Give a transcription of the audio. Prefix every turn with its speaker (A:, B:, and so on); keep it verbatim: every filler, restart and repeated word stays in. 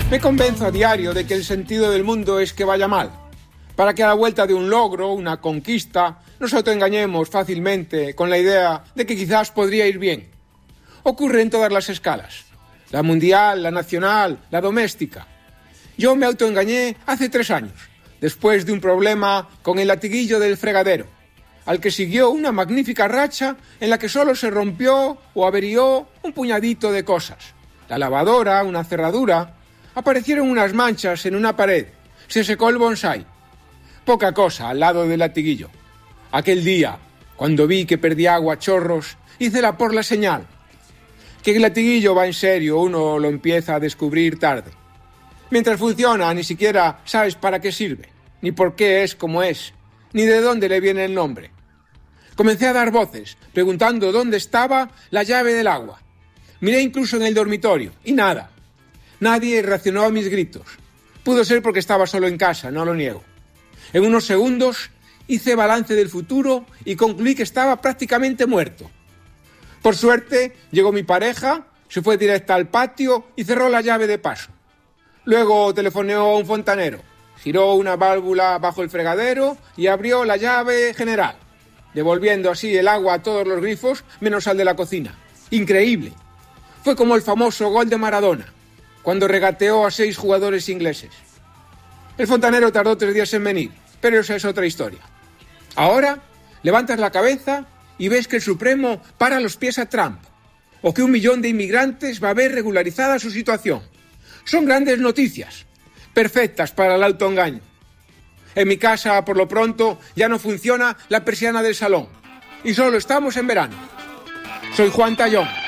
A: Me convenzo a diario de que el sentido del mundo es que vaya mal, para que a la vuelta de un logro, una conquista, nos autoengañemos fácilmente con la idea de que quizás podría ir bien. Ocurre en todas las escalas, la mundial, la nacional, la doméstica. Yo me autoengañé hace tres años, después de un problema con el latiguillo del fregadero, al que siguió una magnífica racha en la que solo se rompió o averió un puñadito de cosas. La lavadora, una cerradura, aparecieron unas manchas en una pared, se secó el bonsái. Poca cosa al lado del latiguillo. Aquel día, cuando vi que perdía agua a chorros, hice la por la señal. Que el latiguillo va en serio, uno lo empieza a descubrir tarde. Mientras funciona, ni siquiera sabes para qué sirve, ni por qué es como es, ni de dónde le viene el nombre. Comencé a dar voces, preguntando dónde estaba la llave del agua. Miré incluso en el dormitorio, y nada. Nadie reaccionó a mis gritos. Pudo ser porque estaba solo en casa, no lo niego. En unos segundos hice balance del futuro y concluí que estaba prácticamente muerto. Por suerte, llegó mi pareja, se fue directa al patio y cerró la llave de paso. Luego telefoneó a un fontanero, giró una válvula bajo el fregadero y abrió la llave general, devolviendo así el agua a todos los grifos menos al de la cocina. Increíble. Fue como el famoso gol de Maradona, cuando regateó a seis jugadores ingleses. El fontanero tardó tres días en venir, pero esa es otra historia. Ahora, levantas la cabeza y ves que el Supremo para los pies a Trump, o que un millón de inmigrantes va a ver regularizada su situación. Son grandes noticias, perfectas para el autoengaño. En mi casa, por lo pronto, ya no funciona la persiana del salón, y solo estamos en verano. Soy Juan Tallón.